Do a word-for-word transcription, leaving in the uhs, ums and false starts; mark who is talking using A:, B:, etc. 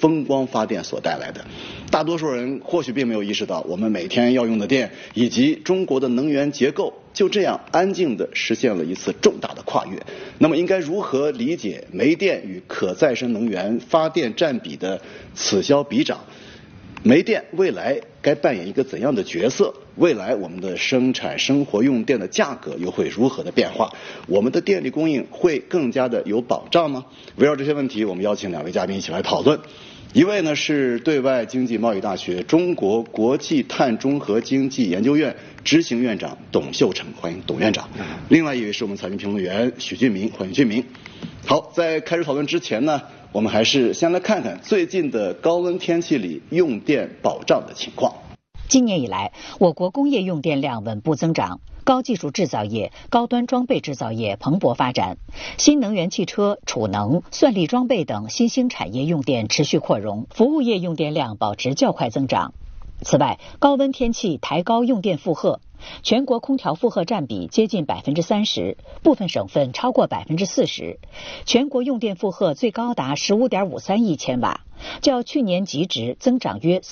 A: 风光发电所带来的。大多数人或许并没有意识到，我们每天要用的电以及中国的能源结构就这样安静地实现了一次重大的跨越。那么应该如何理解煤电与可再生能源发电占比的此消彼长？煤电未来该扮演一个怎样的角色？未来我们的生产生活用电的价格又会如何的变化？我们的电力供应会更加的有保障吗？围绕这些问题，我们邀请两位嘉宾一起来讨论。一位呢是对外经济贸易大学中国国际碳中和经济研究院执行院长董秀成，欢迎董院长。另外一位是我们财经评论员许俊明，欢迎俊明。好，在开始讨论之前呢，我们还是先来看看最近的高温天气里用电保障的情况。
B: 今年以来，我国工业用电量稳步增长，高技术制造业、高端装备制造业蓬勃发展，新能源汽车、储能、算力装备等新兴产业用电持续扩容，服务业用电量保持较快增长。此外，高温天气抬高用电负荷，全国空调负荷占比接近百分之三十，部分省份超过百分之四十，全国用电负荷最高达十五点五三亿千瓦，较去年极值增长约